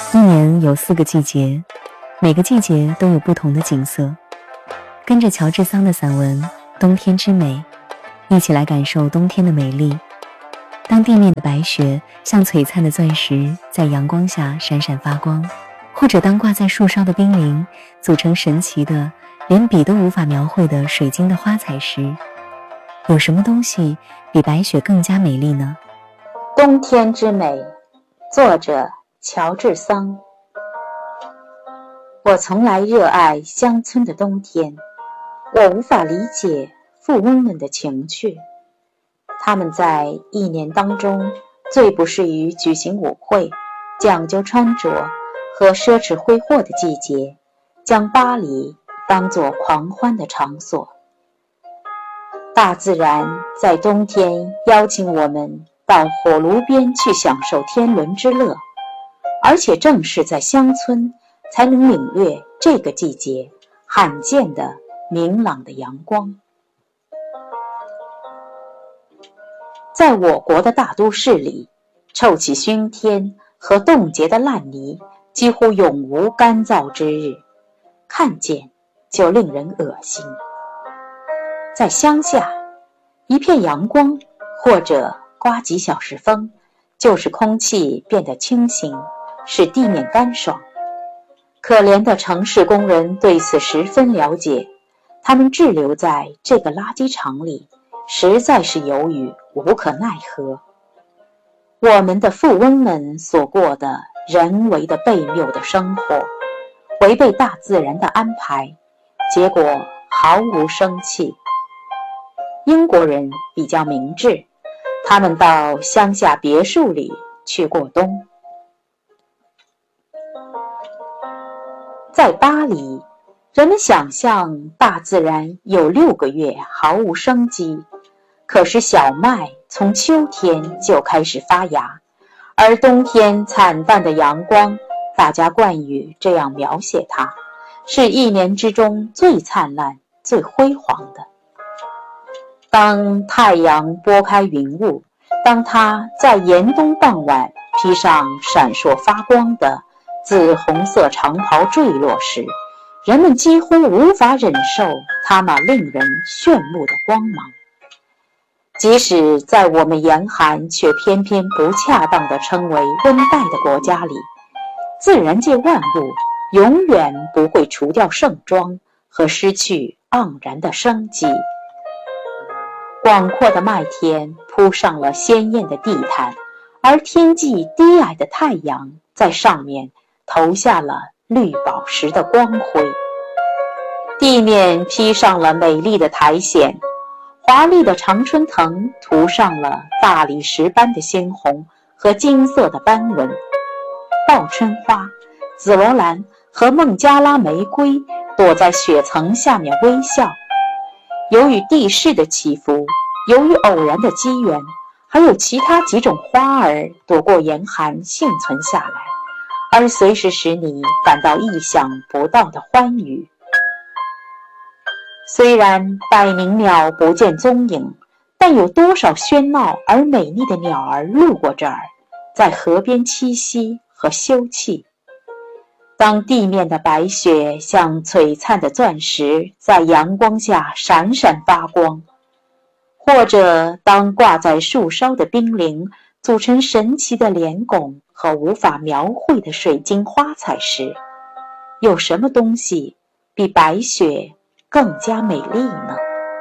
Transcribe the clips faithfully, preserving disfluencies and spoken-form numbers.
一年有四个季节，每个季节都有不同的景色。跟着乔治桑的散文《冬天之美》，一起来感受冬天的美丽。当地面的白雪像璀璨的钻石在阳光下闪闪发光，或者当挂在树梢的冰凌组成神奇的连笔都无法描绘的水晶的花彩时，有什么东西比白雪更加美丽呢？ 冬天之美，作者乔治桑。我从来热爱乡村的冬天，我无法理解富翁们的情趣。他们在一年当中最不适于举行舞会、讲究穿着和奢侈挥霍的季节，将巴黎当作狂欢的场所。大自然在冬天邀请我们到火炉边去享受天伦之乐，而且正是在乡村才能领略这个季节罕见的明朗的阳光。在我国的大都市里，臭气熏天和冻结的烂泥几乎永无干燥之日，看见就令人恶心。在乡下，一片阳光或者刮几小时风，就是空气变得清新，使地面干爽。可怜的城市工人对此十分了解，他们滞留在这个垃圾场里，实在是由于无可奈何。我们的富翁们所过的人为的悖谬的生活，违背大自然的安排，结果毫无生气。英国人比较明智，他们到乡下别墅里去过冬。在巴黎，人们想象大自然有六个月毫无生机，可是小麦从秋天就开始发芽，而冬天惨淡的阳光，大家惯于这样描写它，是一年之中最灿烂、最辉煌的。当太阳拨开云雾，当它在严冬傍晚披上闪烁发光的紫红色长袍坠落时，人们几乎无法忍受它那令人炫目的光芒。即使在我们严寒却偏偏不恰当地称为温带的国家里，自然界万物永远不会除掉盛装和失去盎然的生机。广阔的麦田铺上了鲜艳的地毯，而天际低矮的太阳在上面投下了绿宝石的光辉。地面披上了美丽的苔藓，华丽的常春藤涂上了大理石般的鲜红和金色的斑纹。报春花、紫罗兰和孟加拉玫瑰躲在雪层下面微笑。由于地势的起伏，由于偶然的机缘，还有其他几种花儿躲过严寒幸存下来，而随时使你感到意想不到的欢愉。虽然百灵鸟不见踪影，但有多少喧闹而美丽的鸟儿路过这儿，在河边栖息和休憩。当地面的白雪像璀璨的钻石在阳光下闪闪发光，或者当挂在树梢的冰凌组成神奇的脸孔和无法描绘的水晶花彩时，有什么东西比白雪更加美丽呢？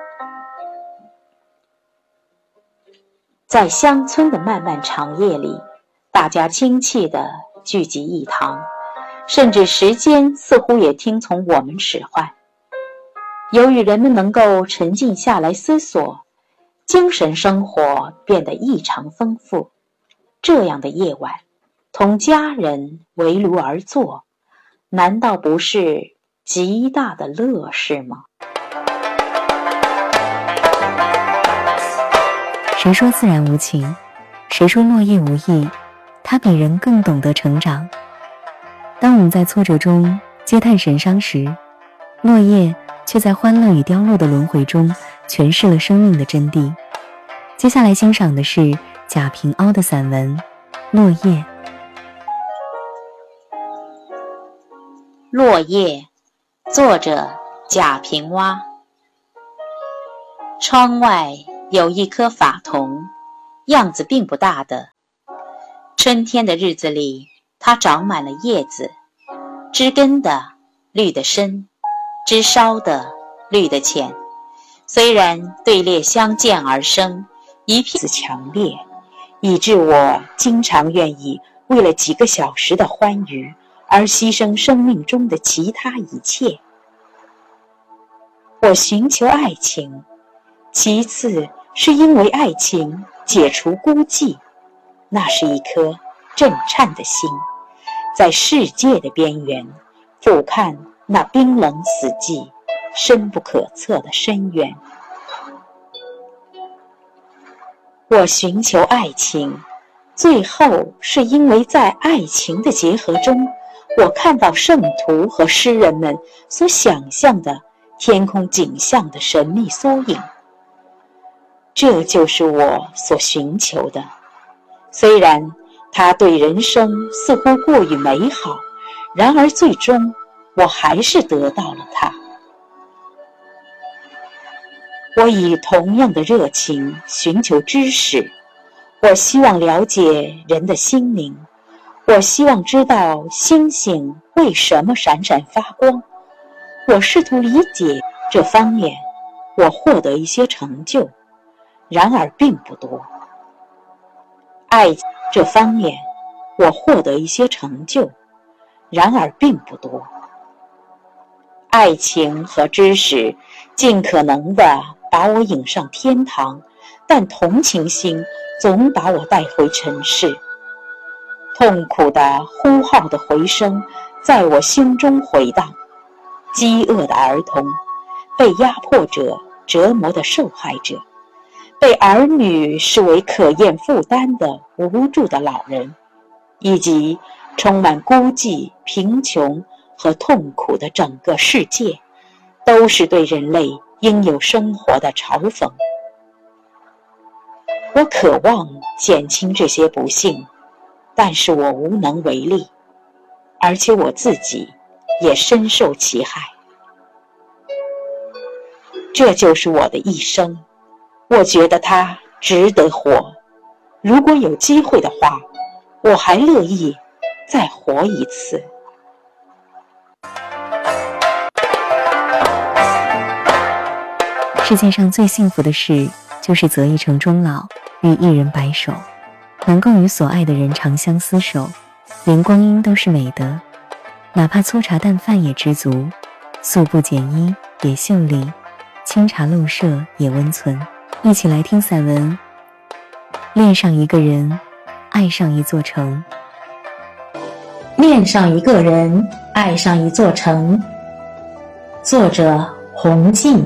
在乡村的漫漫长夜里，大家亲切地聚集一堂，甚至时间似乎也听从我们使唤。由于人们能够沉静下来思索，精神生活变得异常丰富。这样的夜晚，同家人围炉而坐，难道不是极大的乐事吗？ 谁说自然无情？谁说落叶无意？它比人更懂得成长。当我们在挫折中嗟叹神伤时，落叶却在欢乐与凋落的轮回中诠释了生命的真谛。接下来欣赏的是贾平凹的散文《落叶》。 落叶，作者贾平凹。窗外有一棵法桐，样子并不大的。春天的日子里，它长满了叶子，枝根的绿得深，枝梢的绿得浅。虽然队列相间而生，一片子强烈，以致我经常愿意为了几个小时的欢愉而牺牲生命中的其他一切。我寻求爱情，其次是因为爱情解除孤寂。那是一颗震颤的心，在世界的边缘俯瞰那冰冷死寂、深不可测的深渊。我寻求爱情，最后是因为在爱情的结合中，我看到圣徒和诗人们所想象的天空景象的神秘缩影。这就是我所寻求的，虽然它对人生似乎过于美好，然而最终我还是得到了它。我以同样的热情寻求知识，我希望了解人的心灵，我希望知道星星为什么闪闪发光。我试图理解这方面，我获得一些成就，然而并不多。爱这方面，我获得一些成就，然而并不多。爱情和知识尽可能地把我引上天堂，但同情心总把我带回尘世。痛苦的呼号的回声在我心中回荡，饥饿的儿童，被压迫者折磨的受害者，被儿女视为可厌负担的无助的老人，以及充满孤寂、贫穷和痛苦的整个世界，都是对人类应有生活的嘲讽。我渴望减轻这些不幸，但是我无能为力，而且我自己也深受其害。这就是我的一生，我觉得它值得活。如果有机会的话，我还乐意再活一次。 世界上最幸福的事，就是择一城终老，与一人白首，能够与所爱的人长相厮守，连光阴都是美的，哪怕粗茶淡饭也知足，素不简衣也秀丽，清茶陋舍也温存。一起来听散文《恋上一个人，爱上一座城》。 恋上一个人，爱上一座城。作者洪静。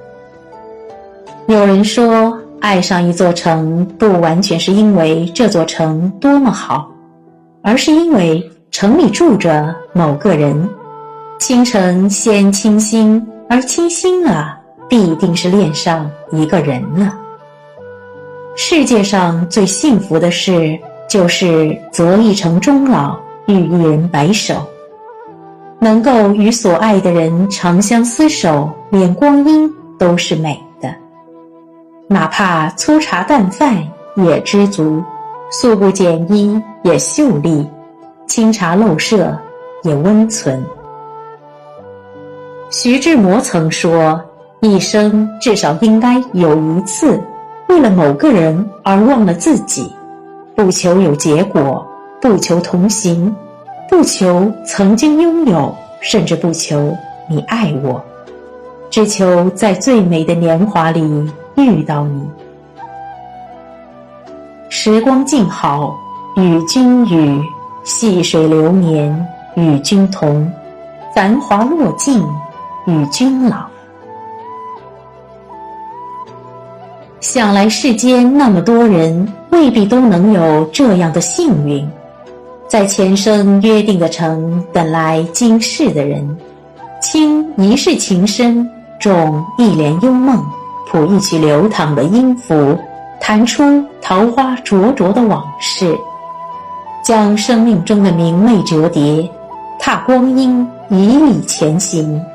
有人说，爱上一座城不完全是因为这座城多么好，而是因为城里住着某个人。倾城先倾心，而倾心了，必定是恋上一个人了。世界上最幸福的事，就是择一城终老，与一人白首，能够与所爱的人长相厮守，连光阴都是美的，哪怕粗茶淡饭也知足，素不简衣也秀丽，清茶陋舍也温存。徐志摩曾说，一生至少应该有一次为了某个人而忘了自己，不求有结果，不求同行，不求曾经拥有，甚至不求你爱我，只求在最美的年华里遇到你。时光静好，与君语，细水流年，与君同，繁华落尽，与君老。想来世间那么多人，未必都能有这样的幸运，在前生约定的城等来今世的人，倾一世情深，重一帘幽梦，谱一曲流淌的音符，弹出桃花灼灼的往事，将生命中的明媚折叠， 踏光阴，以礼前行。